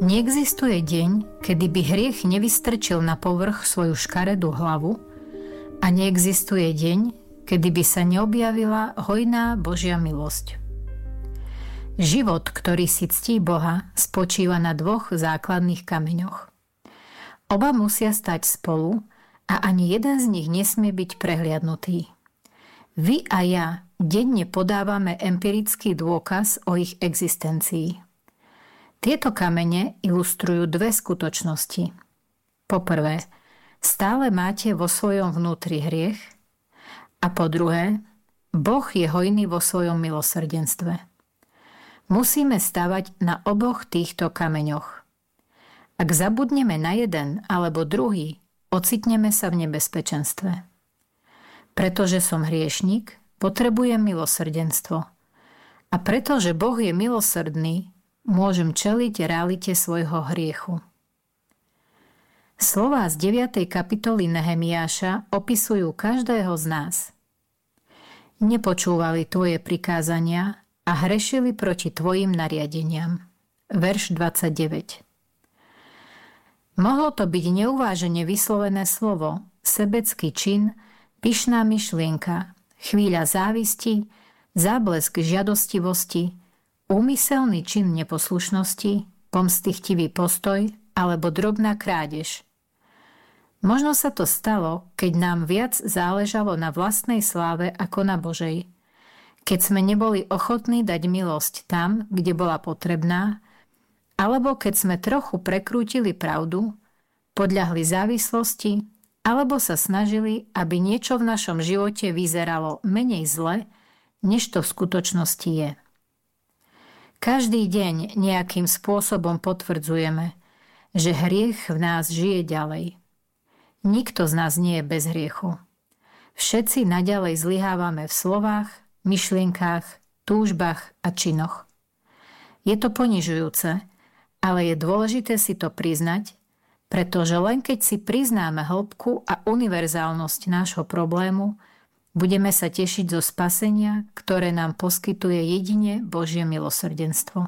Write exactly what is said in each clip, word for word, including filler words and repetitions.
Neexistuje deň, kedy by hriech nevystrčil na povrch svoju škaredú hlavu a neexistuje deň, kedy by sa neobjavila hojná Božia milosť. Život, ktorý si ctí Boha, spočíva na dvoch základných kameňoch. Oba musia stať spolu a ani jeden z nich nesmie byť prehliadnutý. Vy a ja denne podávame empirický dôkaz o ich existencii. Tieto kamene ilustrujú dve skutočnosti. Po prvé, stále máte vo svojom vnútri hriech a po druhé, Boh je hojný vo svojom milosrdenstve. Musíme stavať na oboch týchto kameňoch. Ak zabudneme na jeden alebo druhý, ocitneme sa v nebezpečenstve. Pretože som hriešnik, potrebujem milosrdenstvo. A pretože Boh je milosrdný, môžem čeliť realite svojho hriechu. Slová z deviatej kapitoly Nehemiáša opisujú každého z nás. Nepočúvali tvoje prikázania a hrešili proti tvojim nariadeniam. Verš dvadsaťdeväť. Mohlo to byť neuvážene vyslovené slovo, sebecký čin, pyšná myšlienka, chvíľa závisti, záblesk žiadostivosti, úmyselný čin neposlušnosti, pomstychtivý postoj alebo drobná krádež. Možno sa to stalo, keď nám viac záležalo na vlastnej sláve ako na Božej. Keď sme neboli ochotní dať milosť tam, kde bola potrebná, alebo keď sme trochu prekrútili pravdu, podľahli závislosti, alebo sa snažili, aby niečo v našom živote vyzeralo menej zle, než to v skutočnosti je. Každý deň nejakým spôsobom potvrdzujeme, že hriech v nás žije ďalej. Nikto z nás nie je bez hriechu. Všetci naďalej zlyhávame v slovách, myšlienkách, túžbách a činoch. Je to ponižujúce, ale je dôležité si to priznať, pretože len keď si priznáme hĺbku a univerzálnosť nášho problému, budeme sa tešiť zo spasenia, ktoré nám poskytuje jedine Božie milosrdenstvo.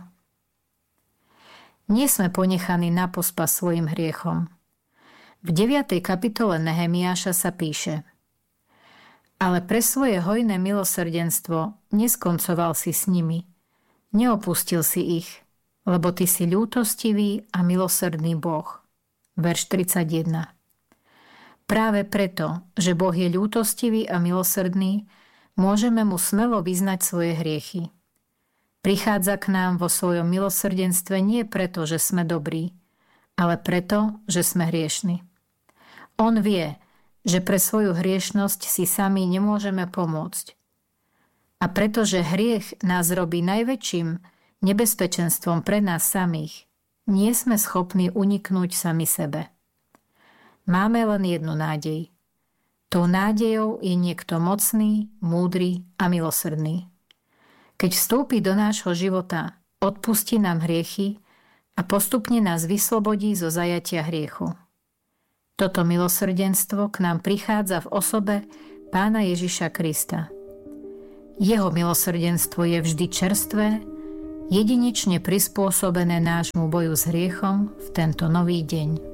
Nie sme ponechaní na pospas svojim hriechom. V deviatej kapitole Nehemiáša sa píše: Ale pre svoje hojné milosrdenstvo neskoncoval si s nimi, neopustil si ich, lebo ty si ľútostivý a milosrdný Boh. Verš tridsaťjeden. Práve preto, že Boh je ľútostivý a milosrdný, môžeme mu smelo vyznať svoje hriechy. Prichádza k nám vo svojom milosrdenstve nie preto, že sme dobrí, ale preto, že sme hriešni. On vie, že pre svoju hriešnosť si sami nemôžeme pomôcť. A pretože hriech nás robí najväčším nebezpečenstvom pre nás samých, nie sme schopní uniknúť sami sebe. Máme len jednu nádej. Tou nádejou je niekto mocný, múdry a milosrdný. Keď vstúpi do nášho života, odpustí nám hriechy a postupne nás vyslobodí zo zajatia hriechu. Toto milosrdenstvo k nám prichádza v osobe Pána Ježiša Krista. Jeho milosrdenstvo je vždy čerstvé, jedinečne prispôsobené nášmu boju s hriechom v tento nový deň.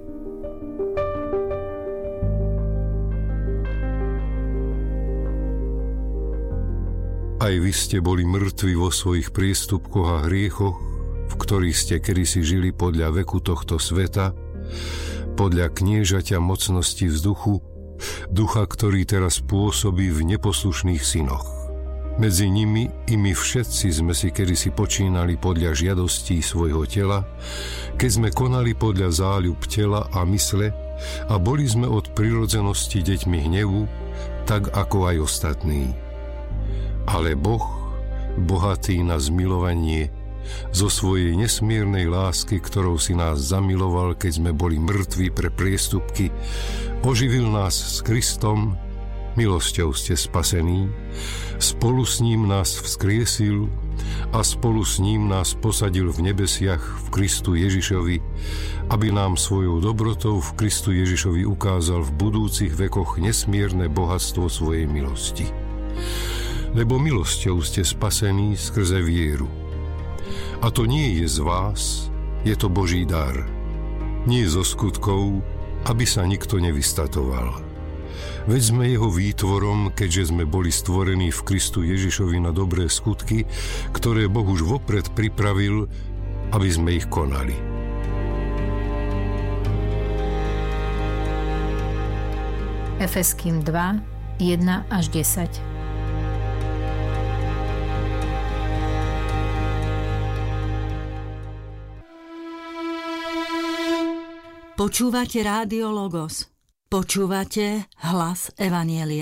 Aj vy ste boli mŕtvi vo svojich priestupkoch a hriechoch, v ktorých ste kedysi žili podľa veku tohto sveta, podľa kniežaťa mocnosti vzduchu, ducha, ktorý teraz pôsobí v neposlušných synoch. Medzi nimi i my všetci sme si kedysi počínali podľa žiadostí svojho tela, keď sme konali podľa záľub tela a mysle a boli sme od prirodzenosti deťmi hnevu, tak ako aj ostatní. Ale Boh, bohatý na zmilovanie, zo svojej nesmiernej lásky, ktorou si nás zamiloval, keď sme boli mŕtvi pre priestupky, oživil nás s Kristom, milosťou ste spasení, spolu s ním nás vzkriesil a spolu s ním nás posadil v nebesiach v Kristu Ježišovi, aby nám svojou dobrotou v Kristu Ježišovi ukázal v budúcich vekoch nesmierne bohatstvo svojej milosti. Lebo milosťou ste spasení skrze vieru. A to nie je z vás, Je to Boží dar. Nie zo skutkov, aby sa nikto nevystatoval. Veď sme jeho výtvorom, keďže sme boli stvorení v Kristu Ježišovi na dobré skutky, ktoré Boh už vopred pripravil, aby sme ich konali. Efeským dva, jeden až desať. Počúvate Rádio Logos. Počúvate hlas Evanjelia.